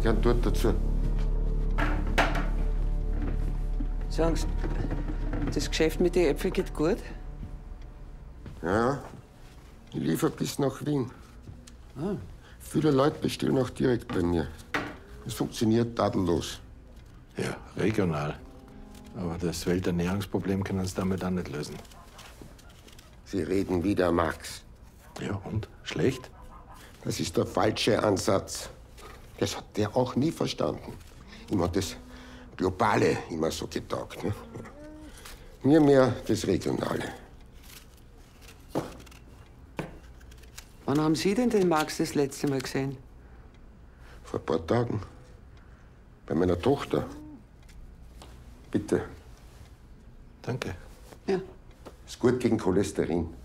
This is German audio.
gern dort dazu. Sagen Sie, das Geschäft mit den Äpfeln geht gut? Ja, ich liefere bis nach Wien. Ah. Viele Leute bestellen auch direkt bei mir. Es funktioniert tadellos. Ja, regional. Aber das Welternährungsproblem können Sie damit auch nicht lösen. Sie reden wieder, Max. Ja, und? Schlecht? Das ist der falsche Ansatz. Das hat der auch nie verstanden. Ihm hat das Globale immer so getaugt. Ne? Mir mehr das Regionale. Wann haben Sie denn den Max das letzte Mal gesehen? Vor ein paar Tagen. Bei meiner Tochter. Bitte. Danke. Ja. Ist gut gegen Cholesterin.